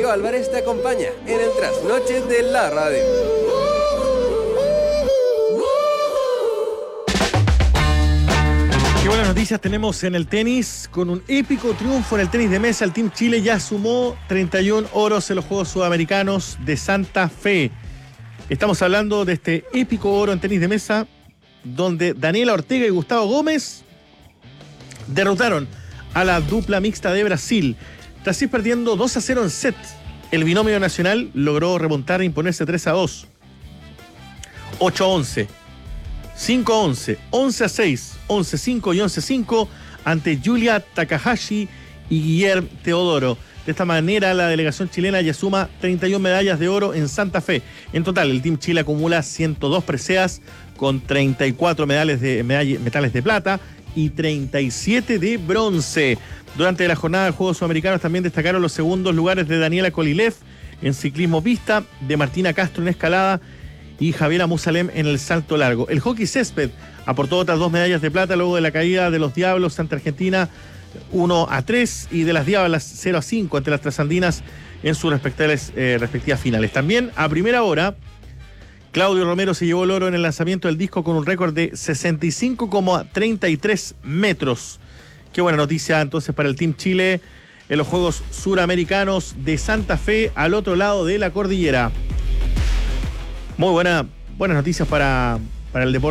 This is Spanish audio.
Rodrigo Álvarez te acompaña en el trasnoche de la radio. Qué buenas noticias tenemos en el tenis. Con un épico triunfo en el tenis de mesa, el Team Chile ya sumó 31 oros en los Juegos Sudamericanos de Santa Fe. Estamos hablando de este épico oro en tenis de mesa, donde Daniela Ortega y Gustavo Gómez derrotaron a la dupla mixta de Brasil. Tras ir perdiendo 2-0 en set, el binomio nacional logró remontar e imponerse 3-2, 8-11, 5-11, 11-6, 11-5 y 11-5 ante Yulia Takahashi y Guillermo Teodoro. De esta manera, la delegación chilena ya suma 31 medallas de oro en Santa Fe. En total, el Team Chile acumula 102 preseas con 34 metales de plata y 37 de bronce. Durante la jornada de Juegos Sudamericanos también destacaron los segundos lugares de Daniela Kolilev en ciclismo pista, de Martina Castro en escalada y Javiera Musalem en el salto largo. El hockey césped aportó otras 2 medallas de plata luego de la caída de los Diablos ante Argentina 1-3 y de las Diablas 0-5 ante las Trasandinas en sus respectivas finales. También a primera hora, Claudio Romero se llevó el oro en el lanzamiento del disco con un récord de 65,33 metros. Qué buena noticia entonces para el Team Chile en los Juegos Suramericanos de Santa Fe, al otro lado de la cordillera. Muy buenas noticias para el deporte.